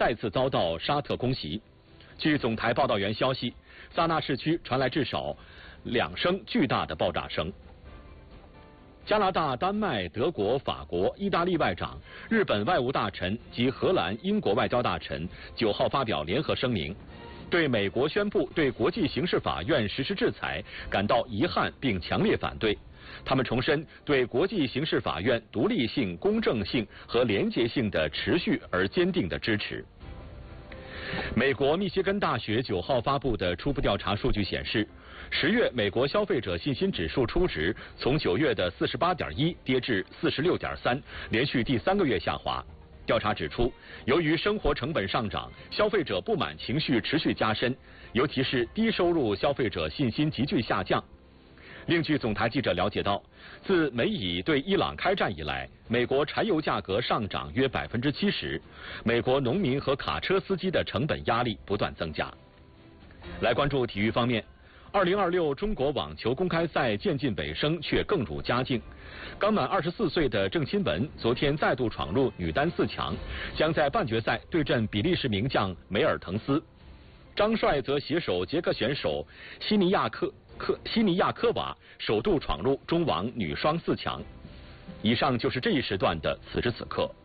再次遭到沙特攻袭。据总台报道员消息，萨那市区传来至少2声巨大的爆炸声。加拿大、丹麦、德国、法国、意大利外长、日本外务大臣及荷兰、英国外交大臣9号发表联合声明，对美国宣布对国际刑事法院实施制裁感到遗憾并强烈反对。他们重申对国际刑事法院独立性、公正性和廉洁性的持续而坚定的支持。美国密歇根大学9号发布的初步调查数据显示，10月美国消费者信心指数初值从9月的48.1跌至46.3，连续第3个月下滑。调查指出，由于生活成本上涨，消费者不满情绪持续加深，尤其是低收入消费者信心急剧下降。另据总台记者了解到，自美以对伊朗开战以来，美国柴油价格上涨约70%，美国农民和卡车司机的成本压力不断增加。来关注体育方面，2026中国网球公开赛渐进尾声，却更入佳境。刚满24岁的郑钦文昨天再度闯入女单4强，将在半决赛对阵比利时名将梅尔滕斯。张帅则携手捷克选手西尼亚科娃首度闯入中网女双4强。以上就是这一时段的此时此刻。